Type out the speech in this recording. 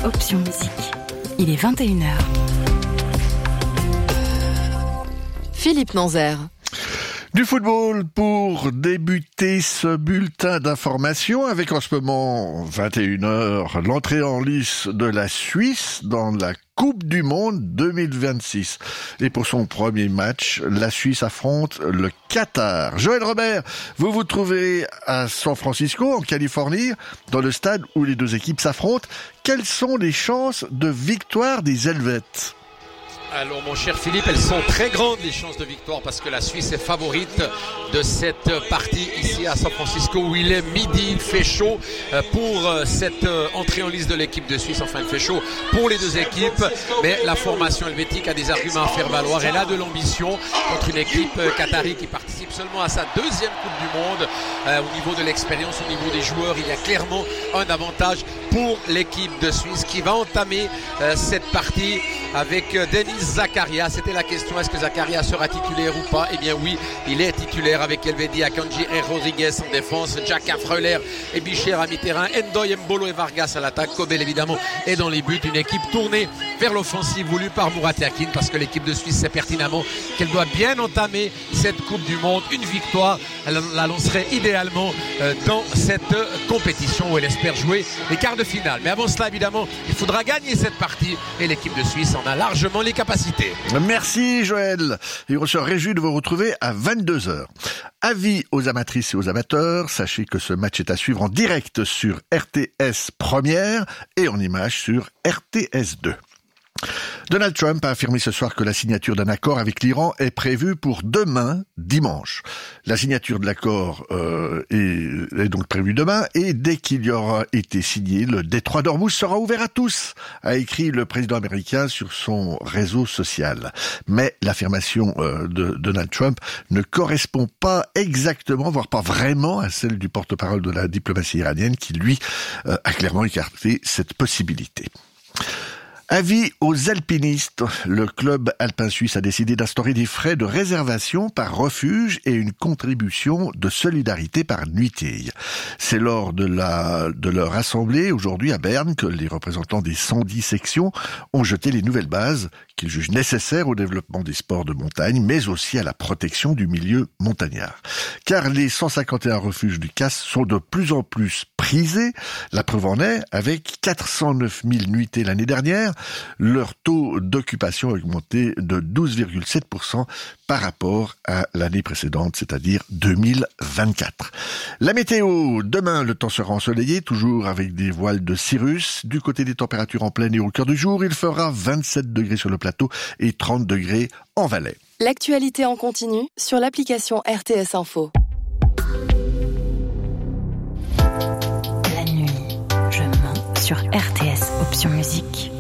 Option Musique. Il est 21h. Philippe Nanzer. Du football pour débuter ce bulletin d'information avec en ce moment 21h l'entrée en lice de la Suisse dans la Coupe du Monde 2026. Et pour son premier match, la Suisse affronte le Qatar. Joël Robert, vous vous trouvez à San Francisco, en Californie, dans le stade où les deux équipes s'affrontent. Quelles sont les chances de victoire des Helvètes ? Alors mon cher Philippe, elles sont très grandes les chances de victoire parce que la Suisse est favorite de cette partie ici à San Francisco où il est midi, il fait chaud pour cette entrée en lice de l'équipe de Suisse. Enfin, il fait chaud pour les deux équipes, mais la formation helvétique a des arguments à faire valoir. Elle a de l'ambition contre une équipe qatari qui participe seulement à sa deuxième Coupe du Monde. Au niveau de l'expérience, au niveau des joueurs, il y a clairement un avantage pour l'équipe de Suisse qui va entamer cette partie avec Denis Zakaria. C'était la question, est-ce que Zakaria sera titulaire ou pas? Eh bien oui, il est titulaire avec Elvedi Akanji et Rodriguez en défense, Jaka Freuler et Bicher à mi-terrain, Ndoye Mbolo et Vargas à l'attaque, Kobel évidemment est dans les buts. Une équipe tournée vers l'offensive voulue par Murat Yakin parce que l'équipe de Suisse sait pertinemment qu'elle doit bien entamer cette Coupe du Monde. Une victoire, elle la lancerait idéalement dans cette compétition où elle espère jouer les quarts de finale. Mais avant cela, évidemment, il faudra gagner cette partie et l'équipe de Suisse en a largement les capacités. Merci Joël. Et on se réjouit de vous retrouver à 22h. Avis aux amatrices et aux amateurs, sachez que ce match est à suivre en direct sur RTS Première et en images sur RTS 2. Donald Trump a affirmé ce soir que la signature d'un accord avec l'Iran est prévue pour demain, dimanche. La signature de l'accord est donc prévue demain et dès qu'il y aura été signé, le détroit d'Ormuz sera ouvert à tous, a écrit le président américain sur son réseau social. Mais l'affirmation de Donald Trump ne correspond pas exactement, voire pas vraiment à celle du porte-parole de la diplomatie iranienne qui, lui, a clairement écarté cette possibilité. Avis aux alpinistes, le club alpin suisse a décidé d'instaurer des frais de réservation par refuge et une contribution de solidarité par nuitée. C'est lors de leur assemblée aujourd'hui à Berne que les représentants des 110 sections ont jeté les nouvelles bases qu'ils jugent nécessaires au développement des sports de montagne, mais aussi à la protection du milieu montagnard. Car les 151 refuges du CAS sont de plus en plus prisés. La preuve en est, avec 409 000 nuitées l'année dernière, leur taux d'occupation a augmenté de 12,7% par rapport à l'année précédente, c'est-à-dire 2024. La météo, demain le temps sera ensoleillé, toujours avec des voiles de cirrus. Du côté des températures en pleine et au cœur du jour, il fera 27 degrés sur le plateau et 30 degrés en Valais. L'actualité en continu sur l'application RTS Info. La nuit, je mens sur RTS Option Musique.